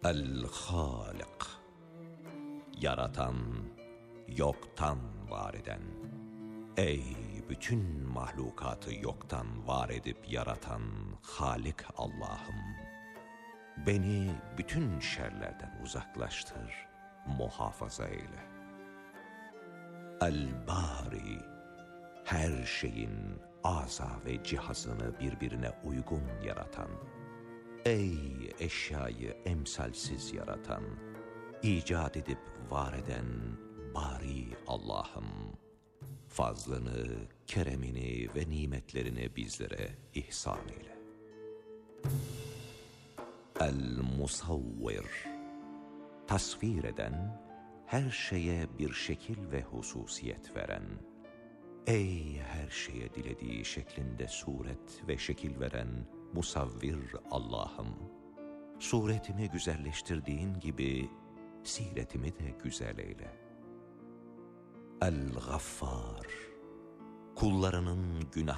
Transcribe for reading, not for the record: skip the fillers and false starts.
El-Hâlik, yaratan, yoktan var eden. Ey bütün mahlukatı yoktan var edip yaratan Halik Allah'ım! Beni bütün şerlerden uzaklaştır, muhafaza eyle. El-Bâri, her şeyin aza ve cihazını birbirine uygun yaratan. Ey eşyayı emsalsiz yaratan, icat edip var eden Bari Allah'ım! Fazlını, keremini ve nimetlerini bizlere ihsan eyle. El-Musavvir, tasvir eden, her şeye bir şekil ve hususiyet veren. Ey her şeye dilediği şeklinde suret ve şekil veren Musavvir Allah'ım! Suretimi güzelleştirdiğin gibi siretimi de güzel eyle. El-Gaffar, kullarının günah